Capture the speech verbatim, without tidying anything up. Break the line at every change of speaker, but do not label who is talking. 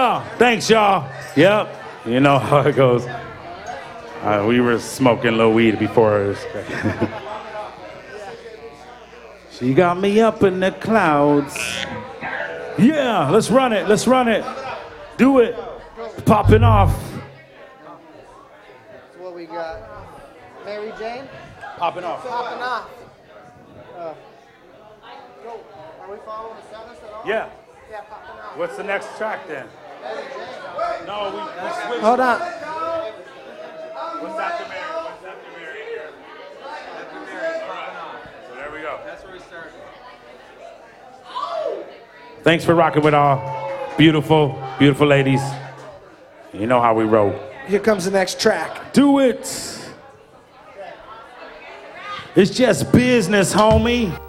y'all. Thanks, y'all. Yep. You know how it goes. Uh, we were smoking a little weed before. She got me up in the clouds. Yeah, let's run it. Let's run it. Do it. Popping off.
That's what we got. Mary Jane?
Popping off.
Popping off. Uh, go. Are we following the set list at all?
Yeah.
Yeah, popping off.
What's the next track then?
Mary Jane.
No, we, we switched.
Hold on.
What's after Mary? What's after Mary here? After Mary, popping off. So there we go. That's where we started. Thanks for rocking with our beautiful, beautiful ladies. You know how we roll.
Here comes the next track.
Do it. It's just business, homie.